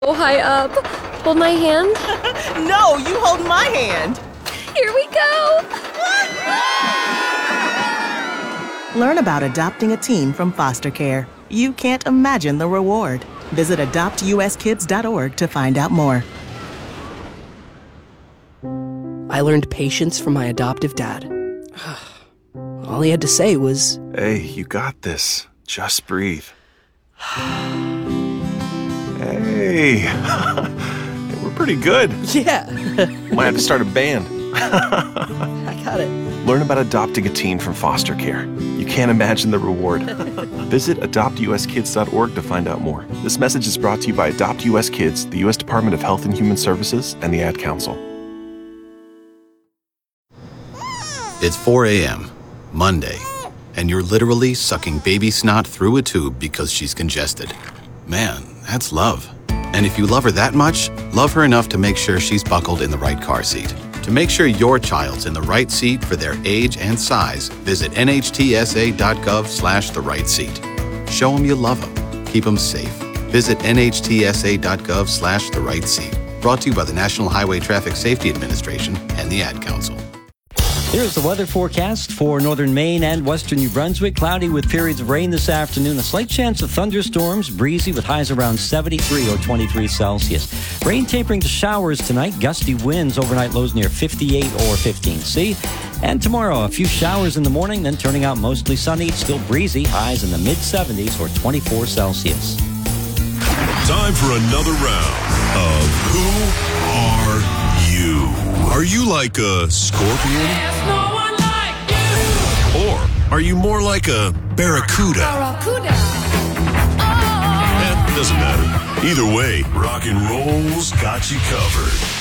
Go high up. Hold my hand. No, you hold my hand. Here we go. Learn about adopting a teen from foster care. You can't imagine the reward. Visit adoptuskids.org to find out more. I learned patience from my adoptive dad. All he had to say was, "Hey, you got this. Just breathe." Hey, we're pretty good. yeah, Might have to start a band. I got it. Learn about adopting a teen from foster care. You can't imagine the reward. Visit adoptuskids.org to find out more. This message is brought to you by Adopt US Kids, the U.S. Department of Health and Human Services, and the Ad Council. It's 4 a.m., Monday, and you're literally sucking baby snot through a tube because she's congested. Man, that's love. And if you love her that much, love her enough to make sure she's buckled in the right car seat. To make sure your child's in the right seat for their age and size, visit nhtsa.gov/the right seat. Show them you love them. Keep them safe. Visit nhtsa.gov/the right seat. Brought to you by the National Highway Traffic Safety Administration and the Ad Council. Here's the weather forecast for northern Maine and western New Brunswick. Cloudy with periods of rain this afternoon. A slight chance of thunderstorms. Breezy with highs around 73 or 23 Celsius. Rain tapering to showers tonight. Gusty winds. Overnight lows near 58 or 15 C. And tomorrow, a few showers in the morning, then turning out mostly sunny. Still breezy. Highs in the mid-70s or 24 Celsius. Time for another round of Who Are You? Are you like a scorpion? There's no one like you. Or are you more like a barracuda? Barracuda. Doesn't matter. Either way, rock and roll's got you covered.